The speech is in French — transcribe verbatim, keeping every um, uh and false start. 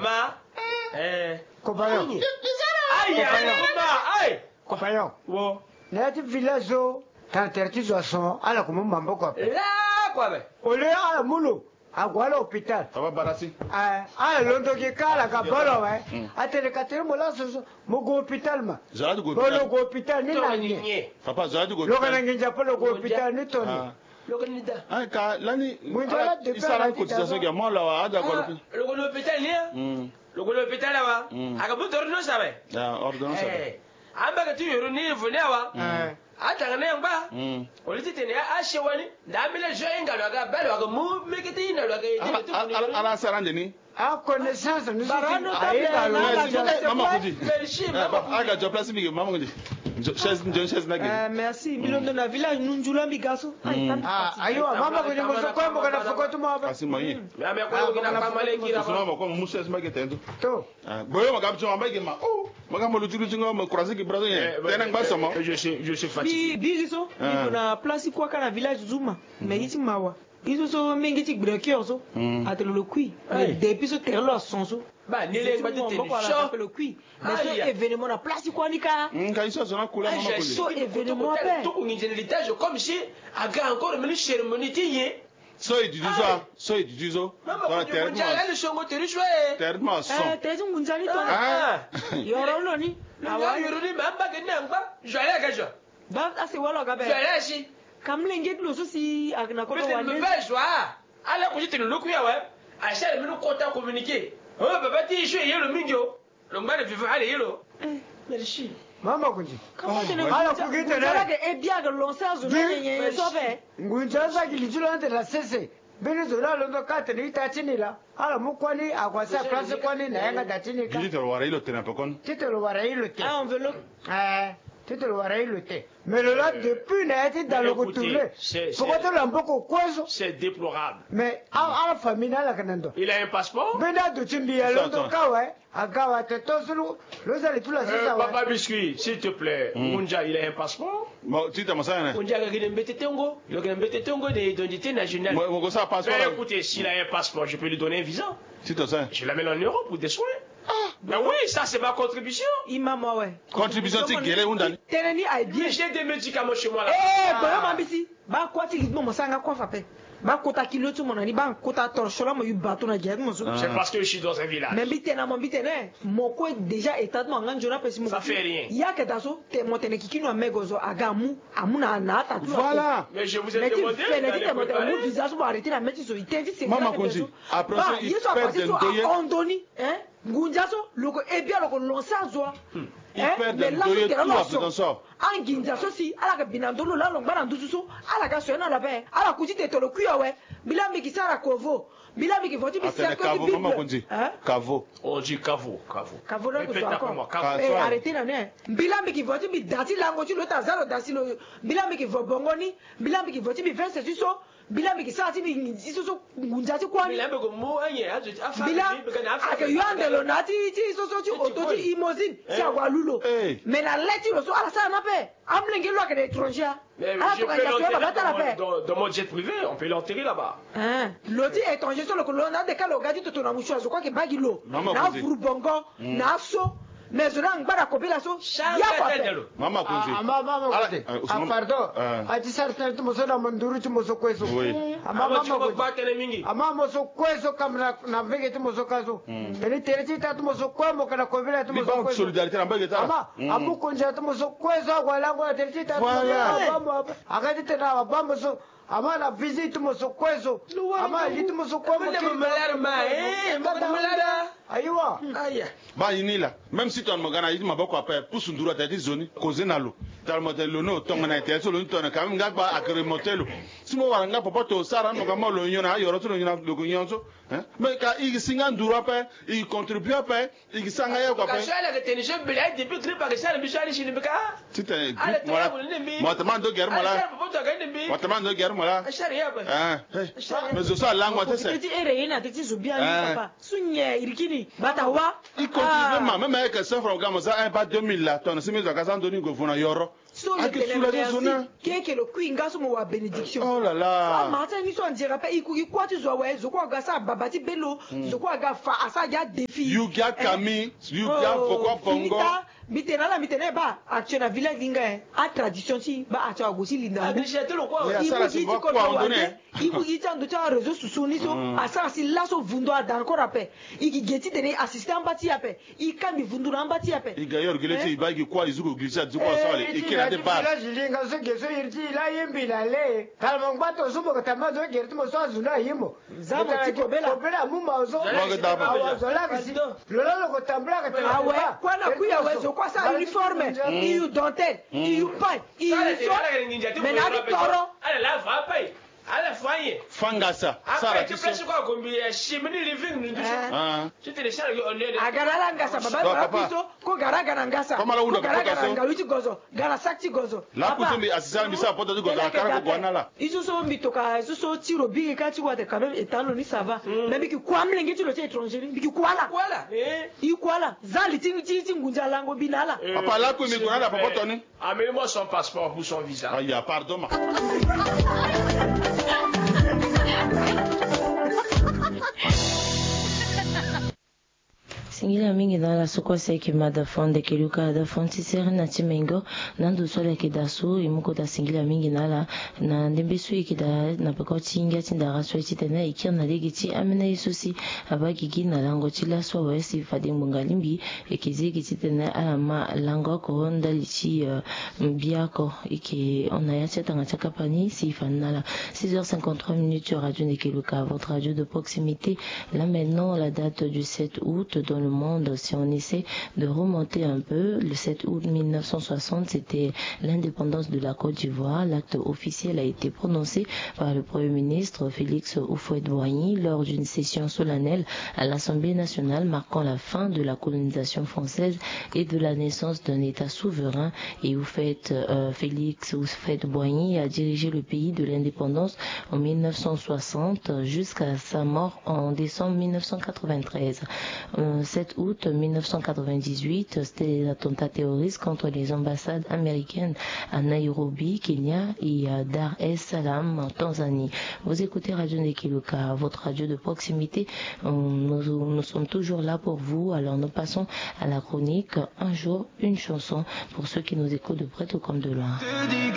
ma. Eh. Compagnon. Aïe, aïe, aïe. Compagnon. Wo. Nati village o. Tan terti zo son ala ko mambo ko. Là quoi be. Ole ala mulu. Agwa l'hôpital. Ça va barasi. Ah, ah londo ki kala ka bolo we. Atele ka tere mola so mo go hôpital ma. Zara go Bolo hôpital. go hôpital ni na ni. Papa Zara go Lo kana hôpital. nginja polo go hôpital ni toni. L'organida. Ah ka lani. Mwinjala de Il sera cotisation que moi là ada go. Le go l'hôpital ni. Hmm. Le go l'hôpital là. Aga bu torno sabe. Ah ordonnance. Eh. Amba ka tu yoro ni vone wa. Eh. Ata ngane ngba. Hmm. Oliti tene a shewani. Da mi le jo engalo aga belo aga mu mekete ina lo aga ite. Ala ala sarande ni. A connaissance nous Barano ayi tape, ka na, lo. na, Maman Kudi. Merci. Aga job place mi maman Kudi. Chaise chaise na Euh, ge. merci. Milondo na village nunjula migaso. Ah, ayiwa mama ko nyamo so ko mo kana foko tu mo ba. Kasi moyi. Mais mais ko ko na kama le kira So ma ko mu chaise ma ge tendo. To. Ah boyo ma gabcho ma ge ma. Oh, ma ga mo lu tulu tingo ma croiser ki brado yen. Tena ngba somo. Je suis je suis fatigué. Bi bigiso. Niko na place kwa kana village Zuma. Mais iti mawa. Iso so mengi ti breaker so. Atelo le kui. Depuis so terlo sonso. Ba ni le ngba tete ni show le kui. Mais so événement na place kwa nika. Nka iso so na kula mama ko. So événement pe. Tout une généralité comme si aga encore une cérémonie tiye. So ididizo, so ididizo. Mama ko terme. njala le shongo teri shwe. Terme son. Eh, tezu ngunjali to. Ah. Yoro lo ni. Awa yoro ni mamba ke nangba. Jwala ga jo. Ba ase wala ga be. Jwala shi. Kamlenge klo so si agna ko Mais wa me va joie. Ala ko jitinu loku ya wa. A share mi no kota communiquer. Oh baba ti shwe yelo mingyo. Lo ngba de vivu ale yelo. Eh, merci. Mama kunji. Comment tu ne Ala ku gite Voilà na. que est bien que l'on sait zo nyenye so be. Ngunja za ki lijulo ante la sese. Bene zo la londo kate ni ta chini la. Ala mu kwani akwasa place kwani na yanga datini ka. Gidi to wara ilo tena pekon. Titolo wara ilo te. Ah, enveloppe. Eh. Titolo wara ilo te. Mais le là depuis na été dans le retourné. Pourquoi tu l'as beaucoup kwazo? C'est déplorable. Mais à la famille na la kanando. Il a un passeport? Bena do chimbi ya londo kawa. Agawa te tosulu. Loza li pula sasa wa. Papa Biscuit, s'il te plaît. Munja, il a un passeport? Bon, tu t'as ça né. Munja ga gine mbete tongo. Le ga mbete tongo de d'identité nationale. Moi moi ça passeport. Mais écoutez, s'il a un passeport, je peux lui donner un visa. Tu t'as ça. Je l'amène en Europe pour des soins. Ah, ben oui, ça c'est ma contribution. Imama ouais. Contribution ti gele undani. Teneni ay bien. J'ai des médicaments chez moi là. Eh, boyo mambisi. Ba kwati lidmo mosanga kwa fape. Ba kota kilo tu monani ba kota torshola mo yubato na jet mo so. C'est parce que je suis dans un village. Mais bitena mo bitene. Moko déjà état mo nganjona pesi mo. Ça fait rien. Ya ke daso te motene kikino megozo agamu amuna na ata. Voilà. Mais je vous ai Mais tu demandé fais les d'aller dite mo te préparer. mo visa so ba arrêter la mettre so itendi c'est. Maman Konzi. Après ça il perd de doyer. Ondoni, hein? Ngunjaso loko ebia loko lonsa zo. Il perd de doyer tout après dans ça. Anginja so si ala ka binandolo la longba na ndusu so ala ka so na la be ala kuti te tolo kuya we bila mi kisara kovo bila mi kivoti bi Attends, Kavo, Maman Konzi. Kavo. On dit Kavo, Kavo. Kavo na ko Répète après moi, so Kavo. eh arrêtez na ne bila mi kivoti bi dati lango ti lo ta zalo dasi lo bila mi kivo bongoni bila mi kivoti bi vingt c'est so bila mi kisara ti bi iso so ngunja ti kwani Bila be ko mo anye azu afa bila be kana afa. ake yande lo na ti ti so so ti oto ti imozin ti awalulo mais na leti lo so ala sa na pe amlenge lo ake étranger Mais ala je to peux ka ya ba ta la l'enterrer pe dans, dans, dans mon jet privé, on peut l'enterrer là-bas. hein loti étranger so lo ko lo na de ka lo gaji to to na mushu azo kwa ke bagi lo Maman na Konzi. furu bongo na so mais zo na ngbara ko bila so Change ya kwa la tête de pe l'eau. Maman Konzi. Ah, mama mama kunji. Ah, Ah, pardon. Ah. Ati sarta tu moso na manduru tu moso kweso. Oui. Ama Ama mama tu vas kunji. battre les mingi. Ama moso kweso kama na na vege tu moso kazo. Eni tereti ta tu moso kwemo kana kovila tu Li moso banque kweso. solidarité na mbage ta. Ama amu kunja tu moso kweso kwa lango ya tereti ta tu moso Voilà. bambo. Akati tena bambo so ama na visite moso kweso. Ama litu moso kwemo. Mende mo malade ma, eh, mo malade. Aiwa. Aïe. Ba yini la. Même si tu as magana yiti maboko après pour sundura ta ti zoni koze na lo. Ta mo te lo no tonga na te so lo ntona kam ngakba akere motelo. Simo wara nga papa to sara no kama lo nyona ayoro to lo nyona lo nyonso. Hein? Mais ka igi singa ndura pe, igi contribue pe, igi sanga ya kwa pe. Ka shwala ke teni je bilai depuis que par ça le bichali chini bika. Tita Ala voilà. Moi te mando guerre Ala mola. papa to ga ndimbi. Moi te mando guerre mola. Ashari ya ba. Hein? Mais zo sa langwa te se. ti ere ina te ti zubia ni papa sunye irikini bata wa Il continue même même avec cent francs comme ça un pas deux mille là. Ton simi zo ka san doni go fona yoro. so le téléversi keke lo kuinga so mo wa bénédiction oh là là ah matin ni so on dirait pas iku ikwa tu zo wa zo kwa ga sa babati belo zo kwa ga fa asa ya défi you get kami you get pourquoi pongo mitena la mitena ba action na village linga a tradition si ba a cha gosi linda a déjà te lo quoi il faut dire ko wa il faut dire dans ta réseau sociaux ni so asa si la so vundo a dans encore après il geti tene assistant bati ape il kambi vundo na bati ape il gayor gelete ba ki kwa izuko glissa du kwa sale ikira de ba village linga so geso irti la yimbi la le kalmo ngbato so mo tama zo gerti mo so azuna yimo zamo tiko bela bela mumba zo zo la kisi lola lo ko tambla ka tena awe kwa na kuya wezo kwa sa uniforme iu dentelle iu paille iu so mais na toro ala la va paille ala fanye fangasa sara tu peux quoi gombi chimini living ni ah tu te décharge on est agarala ngasa baba ba piso ko garaga na ngasa kama la unda garaga na ngaluti gozo gara sakti gozo la kutumbi asisala misa poto du gozo akara ko gwanala iso so mbitoka iso so tiro bigi kati kwa te quand même etano ni ça va mais biki kwa mlenge tu lo te étranger biki kwala kwala eh i kwala zali tingi tingi ngunja lango binala papa la ko mi ko na papa toni amène-moi son passeport pour son visa ah ya pardon ma Singila mingi na la soko seki mada fonde kiluka da fonti sere na timengo nandu sole ki da su imuko da singila mingi na la na ndembesu iki da na peko tinga tinda raswe titene ikir na legi ti amena isusi abaki gi na lango tila so wesi fadi mungalimbi ekizigi titene alama lango ko onda lichi mbiako iki on a yacha tanga chakapani si fanala six heures cinquante-trois minutes sur Radio Nekiluka, votre radio de proximité. Là maintenant la date du sept août dans le monde, si on essaie de remonter un peu, le sept août mille neuf cent soixante, c'était l'indépendance de la Côte d'Ivoire. L'acte officiel a été prononcé par le Premier ministre Félix Houphouët-Boigny lors d'une session solennelle à l'Assemblée nationale marquant la fin de la colonisation française et de la naissance d'un État souverain. Et Houphouët, euh, Félix Houphouët-Boigny a dirigé le pays de l'indépendance en mille neuf cent soixante jusqu'à sa mort en décembre mille neuf cent quatre-vingt-treize. Euh, sept août mille neuf cent quatre-vingt-dix-huit, c'était l'attentat terroriste contre les ambassades américaines à Nairobi, Kenya et à Dar es Salaam, en Tanzanie. Vous écoutez Radio Nekiluka, votre radio de proximité. Nous, nous sommes toujours là pour vous. Alors nous passons à la chronique Un jour, une chanson pour ceux qui nous écoutent de près ou comme de loin.